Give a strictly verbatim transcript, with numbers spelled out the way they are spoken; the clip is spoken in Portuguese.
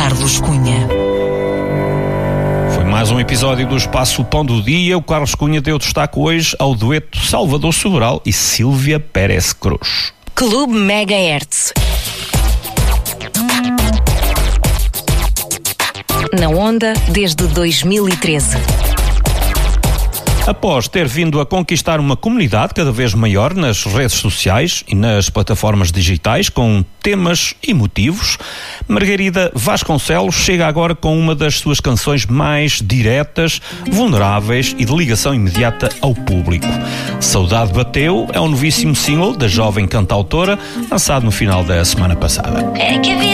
Carlos Cunha. Foi mais um episódio do Espaço Pão do Dia. O Carlos Cunha deu destaque hoje ao dueto Salvador Sobral e Sílvia Pérez Cruz. Clube Megahertz. Na onda desde dois mil e treze. Após ter vindo a conquistar uma comunidade cada vez maior nas redes sociais e nas plataformas digitais com temas emotivos, Margarida Vasconcelos chega agora com uma das suas canções mais diretas, vulneráveis e de ligação imediata ao público. Saudade Bateu é um novíssimo single da jovem cantautora, lançado no final da semana passada. É que